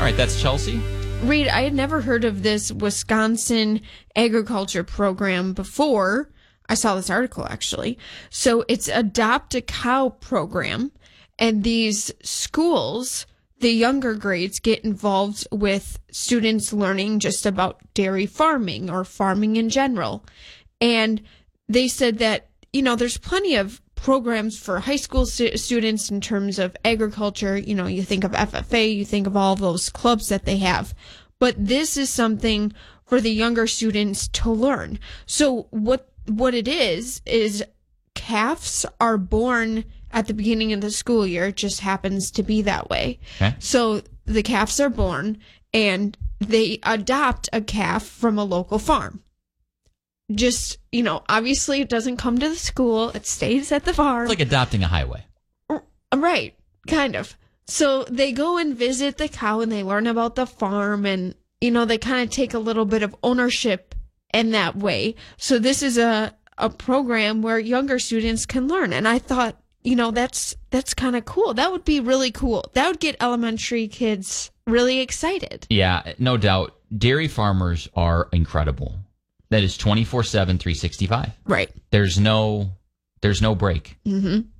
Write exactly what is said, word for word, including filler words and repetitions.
right, that's Chelsea. Reed, I had never heard of this Wisconsin agriculture program before. I saw this article, actually. So it's Adopt a Cow program, and these schools, the younger grades, get involved with students learning just about dairy farming or farming in general. And they said that, you know, there's plenty of programs for high school stu- students in terms of agriculture. You know, you think of F F A, you think of all of those clubs that they have. But this is something for the younger students to learn. So what what it is, is calves are born at the beginning of the school year. It just happens to be that way. Okay. So the calves are born, and they adopt a calf from a local farm. Just, you know, obviously it doesn't come to the school. It stays at the farm. It's like adopting a highway. Right, kind of. So they go and visit the cow, and they learn about the farm, and, you know, they kind of take a little bit of ownership in that way. So this is a, a program where younger students can learn. And I thought, you know, that's that's kind of cool. That would be really cool. That would get elementary kids really excited. Yeah, no doubt. Dairy farmers are incredible. That is twenty-four seven, three sixty-five. Right. There's no there's no break. Mm-hmm.